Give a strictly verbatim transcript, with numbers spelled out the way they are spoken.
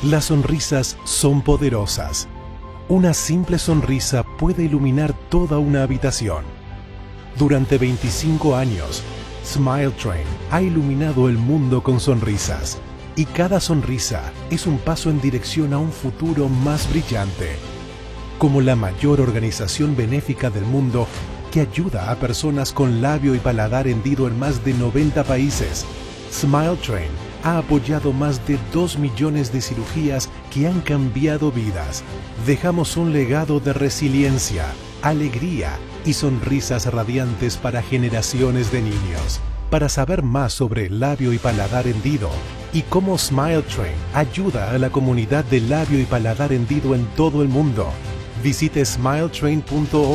Las sonrisas son poderosas. Una simple sonrisa puede iluminar toda una habitación. Durante veinticinco años, Smile Train ha iluminado el mundo con sonrisas, y cada sonrisa es un paso en dirección a un futuro más brillante. Como la mayor organización benéfica del mundo que ayuda a personas con labio y paladar hendido en más de noventa países, Smile Train ha apoyado más de dos millones de cirugías que han cambiado vidas. Dejamos un legado de resiliencia, alegría y sonrisas radiantes para generaciones de niños. Para saber más sobre el labio y paladar hendido y cómo Smile Train ayuda a la comunidad de labio y paladar hendido en todo el mundo, visite smile train punto org.